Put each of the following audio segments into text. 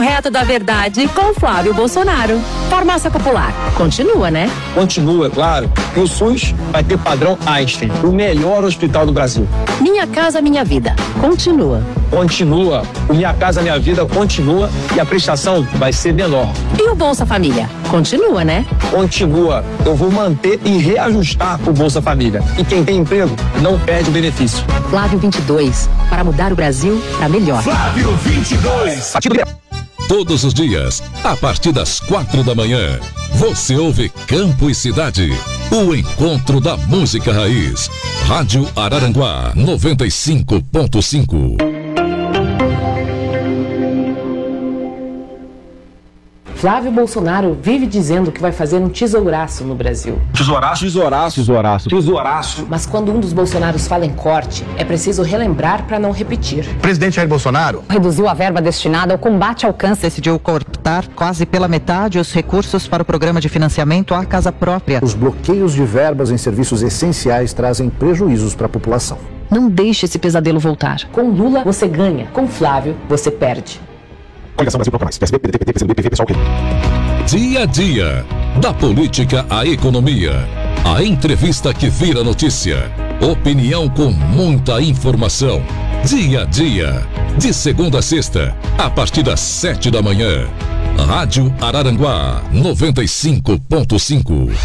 reto da verdade com Flávio Bolsonaro. Farmácia Popular. Continua, né? Continua, claro. E o SUS vai ter padrão Einstein, o melhor hospital do Brasil. Minha Casa Minha Vida. Continua. Continua. O Minha Casa Minha Vida continua e a prestação vai ser menor. E o Bolsa Família? Continua, né? Continua. Eu vou manter e reajustar o Bolsa Família. E quem tem emprego não perde o benefício. Flávio 22. Para mudar o Brasil para melhor. Flávio 22. Todos os dias, a partir das 4 da manhã, você ouve Campo e Cidade. O encontro da música raiz. Rádio Araranguá 95.5. Flávio Bolsonaro vive dizendo que vai fazer um tesouraço no Brasil. Tesouraço, tesouraço, tesouraço, tesouraço. Mas quando um dos Bolsonaros fala em corte, é preciso relembrar para não repetir. O presidente Jair Bolsonaro reduziu a verba destinada ao combate ao câncer. Decidiu cortar quase pela metade os recursos para o programa de financiamento à casa própria. Os bloqueios de verbas em serviços essenciais trazem prejuízos para a população. Não deixe esse pesadelo voltar. Com Lula, você ganha. Com Flávio, você perde. Coligação Brasil Proclamais. PSB, PDT, PCdoB, PSOL, Dia a dia, da política à economia. A entrevista que vira notícia. Opinião com muita informação. Dia a dia, de segunda a sexta, a partir das 7 da manhã. Rádio Araranguá 95.5.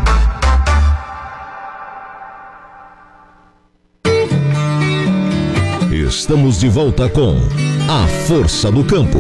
Estamos de volta com A Força do Campo.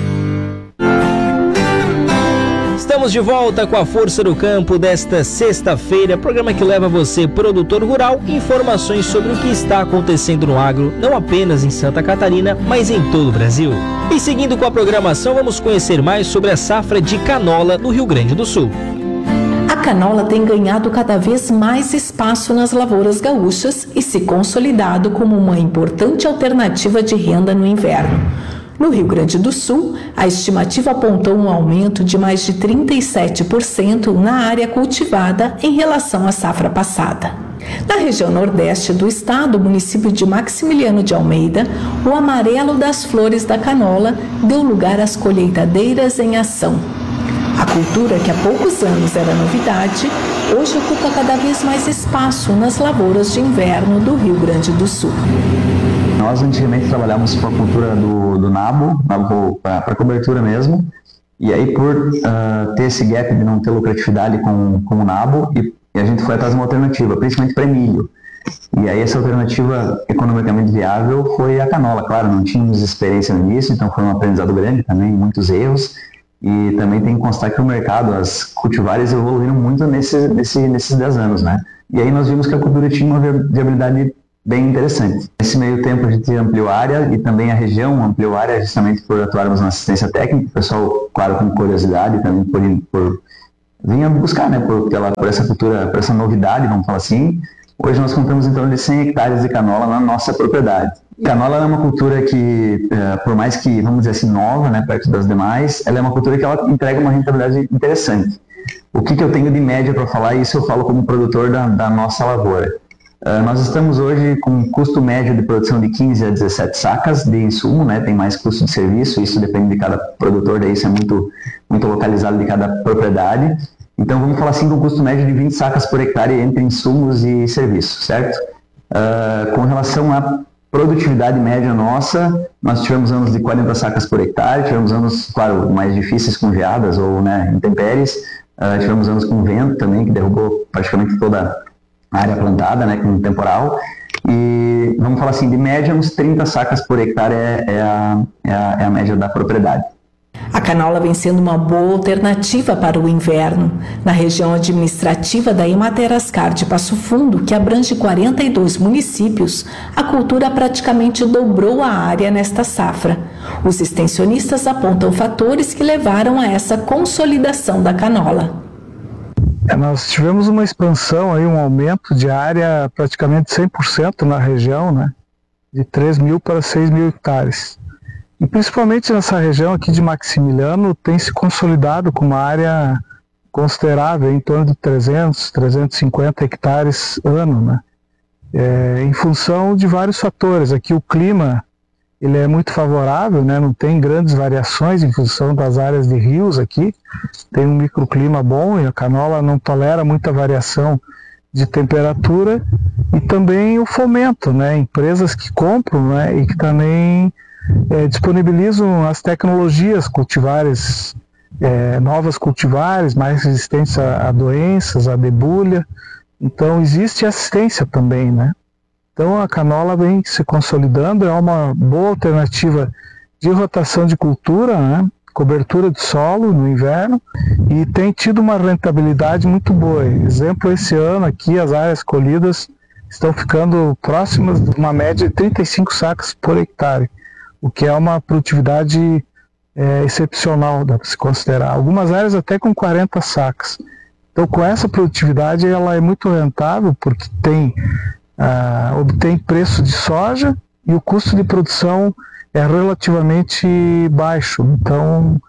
Estamos de volta com a Força do Campo desta sexta-feira, programa que leva você, produtor rural, informações sobre o que está acontecendo no agro, não apenas em Santa Catarina, mas em todo o Brasil. E seguindo com a programação, vamos conhecer mais sobre a safra de canola no Rio Grande do Sul. A canola tem ganhado cada vez mais espaço nas lavouras gaúchas e se consolidado como uma importante alternativa de renda no inverno. No Rio Grande do Sul, a estimativa apontou um aumento de mais de 37% na área cultivada em relação à safra passada. Na região nordeste do estado, o município de Maximiliano de Almeida, o amarelo das flores da canola deu lugar às colheitadeiras em ação. A cultura, que há poucos anos era novidade, hoje ocupa cada vez mais espaço nas lavouras de inverno do Rio Grande do Sul. Nós antigamente trabalhávamos com a cultura do nabo para cobertura mesmo, e aí por ter esse gap de não ter lucratividade com o nabo, e a gente foi atrás de uma alternativa, principalmente para milho. E aí essa alternativa economicamente viável foi a canola. Claro, não tínhamos experiência no início, então foi um aprendizado grande também, muitos erros. E também tem que constar que o mercado, as cultivares evoluíram muito nesses 10 anos, né? E aí nós vimos que a cultura tinha uma viabilidade bem interessante. Nesse meio tempo a gente ampliou a área e também a região ampliou a área justamente por atuarmos na assistência técnica. O pessoal, claro, com curiosidade também por vinha buscar, né? Por essa cultura, por essa novidade, vamos falar assim. Hoje nós contamos em torno de 100 hectares de canola na nossa propriedade. Canola é uma cultura que, por mais que, vamos dizer assim, nova, né, perto das demais, ela é uma cultura que ela entrega uma rentabilidade interessante. O que eu tenho de média para falar, isso eu falo como produtor da nossa lavoura. Nós estamos hoje com um custo médio de produção de 15 a 17 sacas de insumo, né, tem mais custo de serviço, isso depende de cada produtor, daí isso é muito, muito localizado de cada propriedade. Então vamos falar assim de um custo médio de 20 sacas por hectare entre insumos e serviços, certo? Com relação à produtividade média nossa, nós tivemos anos de 40 sacas por hectare, tivemos anos, claro, mais difíceis com geadas ou, né, intempéries, tivemos anos com vento também, que derrubou praticamente toda a área plantada, né, com temporal, e vamos falar assim, de média, uns 30 sacas por hectare é a média da propriedade. A canola vem sendo uma boa alternativa para o inverno. Na região administrativa da Imaterascar de Passo Fundo, que abrange 42 municípios, a cultura praticamente dobrou a área nesta safra. Os extensionistas apontam fatores que levaram a essa consolidação da canola. Nós tivemos uma expansão, aí, um aumento de área praticamente 100% na região, né? De 3.000 para 6.000 hectares. E principalmente nessa região aqui de Maximiliano tem se consolidado com uma área considerável, em torno de 300, 350 hectares ano, né? Em função de vários fatores. Aqui o clima ele é muito favorável, né? Não tem grandes variações em função das áreas de rios aqui, tem um microclima bom e a canola não tolera muita variação de temperatura, e também o fomento, né? Empresas que compram, né? E que também disponibilizam as tecnologias cultivares, novas cultivares mais resistentes a doenças, a debulha. Então existe assistência também, né? Então a canola vem se consolidando, é uma boa alternativa de rotação de cultura, né? Cobertura de solo no inverno, e tem tido uma rentabilidade muito boa. Exemplo, esse ano aqui as áreas colhidas estão ficando próximas de uma média de 35 sacas por hectare, o que é uma produtividade excepcional, dá para se considerar. Algumas áreas até com 40 sacas. Então com essa produtividade ela é muito rentável, porque obtém preço de soja e o custo de produção é relativamente baixo. Então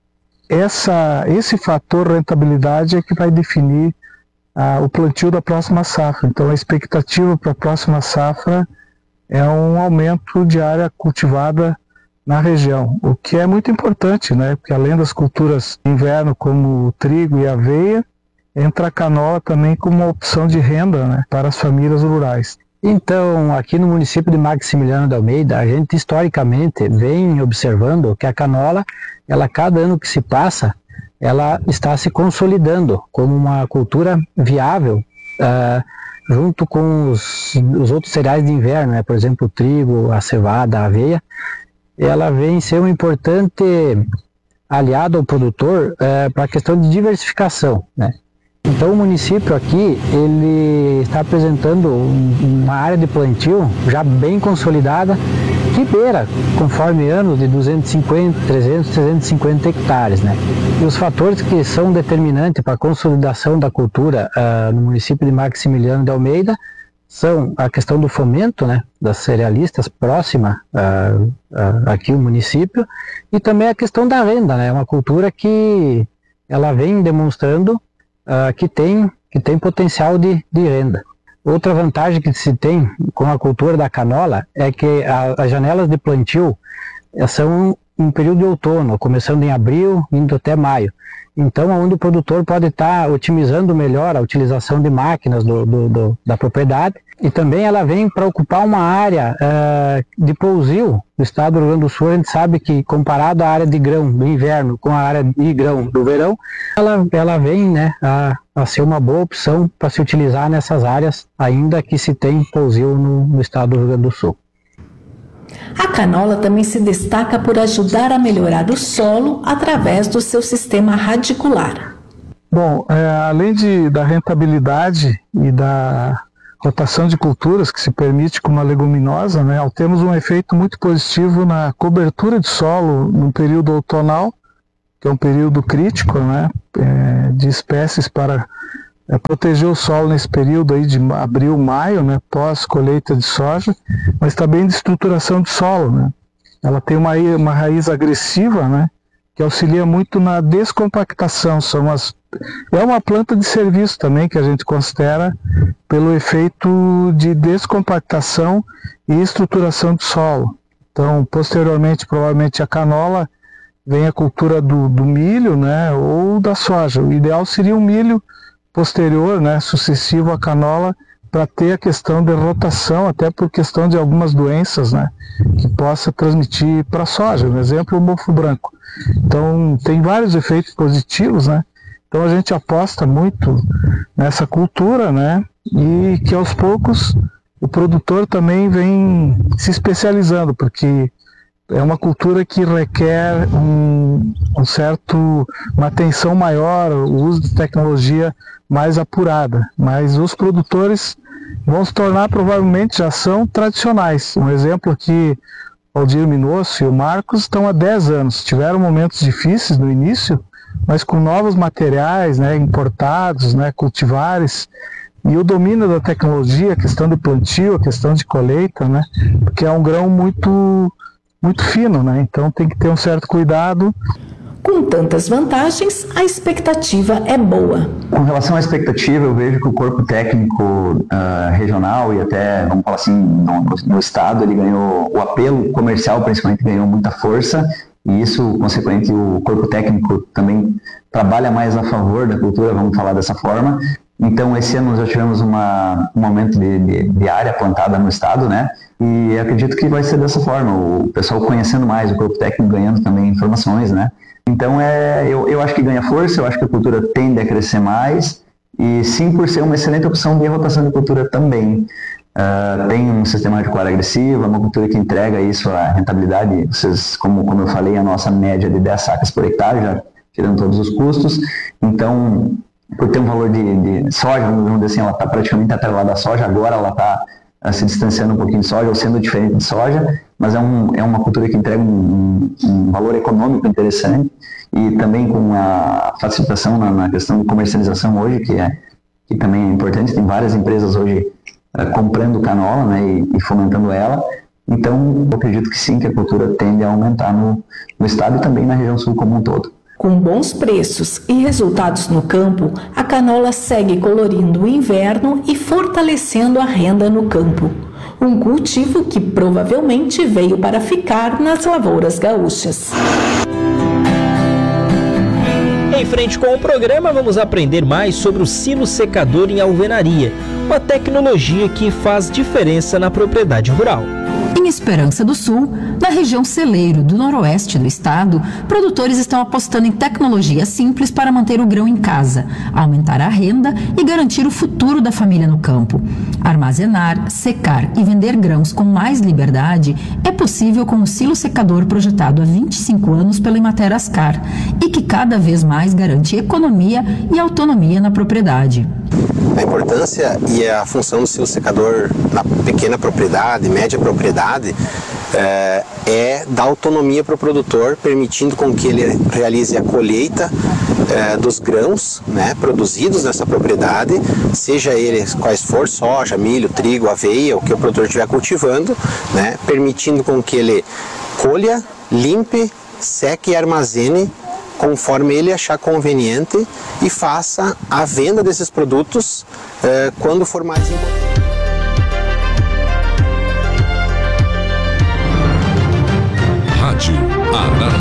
esse fator rentabilidade é que vai definir o plantio da próxima safra. Então a expectativa para a próxima safra é um aumento de área cultivada na região, o que é muito importante, né? Porque além das culturas de inverno como o trigo e a aveia, entra a canola também como uma opção de renda, né, para as famílias rurais. Então, aqui no município de Maximiliano de Almeida, a gente historicamente vem observando que a canola, cada ano que se passa, ela está se consolidando como uma cultura viável, junto com os outros cereais de inverno, né? Por exemplo, o trigo, a cevada, a aveia. Ela vem ser um importante aliado ao produtor para a questão de diversificação, né? Então o município aqui, ele está apresentando uma área de plantio já bem consolidada, que beira, conforme ano, de 250, 300, 350 hectares, né? E os fatores que são determinantes para a consolidação da cultura no município de Maximiliano de Almeida são a questão do fomento, né, das cerealistas próxima aqui ao município, e também a questão da renda, né? É uma cultura que ela vem demonstrando que tem potencial de renda. Outra vantagem que se tem com a cultura da canola é que as janelas de plantio são um período de outono, começando em abril, indo até maio. Então, onde o produtor pode estar otimizando melhor a utilização de máquinas da propriedade, e também ela vem para ocupar uma área de pousio do estado do Rio Grande do Sul. A gente sabe que, comparado à área de grão do inverno com a área de grão do verão, ela vem, né, a ser uma boa opção para se utilizar nessas áreas, ainda que se tem pousio no estado do Rio Grande do Sul. A canola também se destaca por ajudar a melhorar o solo através do seu sistema radicular. Bom, além da rentabilidade e da rotação de culturas que se permite com uma leguminosa, né, temos um efeito muito positivo na cobertura de solo no período outonal, que é um período crítico, né, de espécies para proteger o solo nesse período aí de abril, maio, né, pós colheita de soja, mas também de estruturação de solo, né. Ela tem uma raiz agressiva, né, que auxilia muito na descompactação. É uma planta de serviço também que a gente considera pelo efeito de descompactação e estruturação do solo. Então, posteriormente, provavelmente a canola vem a cultura do milho, né, ou da soja. O ideal seria um milho posterior, né, sucessivo à canola, para ter a questão de rotação, até por questão de algumas doenças, né, que possa transmitir para a soja. Um exemplo, o mofo branco. Então, tem vários efeitos positivos, né? Então a gente aposta muito nessa cultura, né? E que aos poucos o produtor também vem se especializando, porque é uma cultura que requer uma atenção maior, o uso de tecnologia mais apurada. Mas os produtores vão se tornar, provavelmente já são tradicionais. Um exemplo aqui, o Aldir Minosso e o Marcos estão há 10 anos. Tiveram momentos difíceis no início, mas com novos materiais, né, importados, né, cultivares, e o domínio da tecnologia, a questão de plantio, a questão de colheita, né, porque é um grão muito fino, né, então tem que ter um certo cuidado. Com tantas vantagens, a expectativa é boa. Com relação à expectativa, eu vejo que o corpo técnico regional e até, vamos falar assim, no estado, ele ganhou, o apelo comercial principalmente ganhou muita força, e isso, consequentemente, o corpo técnico também trabalha mais a favor da cultura, vamos falar dessa forma. Então, esse ano nós já tivemos um aumento de área plantada no estado, né? E acredito que vai ser dessa forma, o pessoal conhecendo mais, o corpo técnico ganhando também informações, né? Então, eu acho que ganha força, eu acho que a cultura tende a crescer mais, e sim, por ser uma excelente opção de rotação de cultura também. Tem um sistema de pecuária agressiva, uma cultura que entrega isso, a rentabilidade, como eu falei, a nossa média de 10 sacas por hectare, já tirando todos os custos. Então, por ter um valor de soja, vamos dizer assim, ela está praticamente atrelada à soja, agora ela está se distanciando um pouquinho de soja, ou sendo diferente de soja, mas é uma cultura que entrega um valor econômico interessante, e também com a facilitação na questão de comercialização hoje, que também é importante. Tem várias empresas hoje comprando canola, né, e fomentando ela. Então, eu acredito que sim, que a cultura tende a aumentar no estado e também na região sul como um todo. Com bons preços e resultados no campo, a canola segue colorindo o inverno e fortalecendo a renda no campo. Um cultivo que provavelmente veio para ficar nas lavouras gaúchas. Em frente com o programa, vamos aprender mais sobre o silo secador em alvenaria, uma tecnologia que faz diferença na propriedade rural. Em Esperança do Sul, na região celeiro do noroeste do estado, produtores estão apostando em tecnologia simples para manter o grão em casa, aumentar a renda e garantir o futuro da família no campo. Armazenar, secar e vender grãos com mais liberdade é possível com o silo secador projetado há 25 anos pela Emater Ascar e que cada vez mais garante economia e autonomia na propriedade. A importância e a função do silo secador na pequena propriedade, média propriedade, é dar autonomia para o produtor, permitindo com que ele realize a colheita dos grãos, né, produzidos nessa propriedade, seja eles quais for, soja, milho, trigo, aveia, o que o produtor estiver cultivando, né, permitindo com que ele colha, limpe, seque e armazene conforme ele achar conveniente e faça a venda desses produtos quando for mais importante. Rádio Araranguá.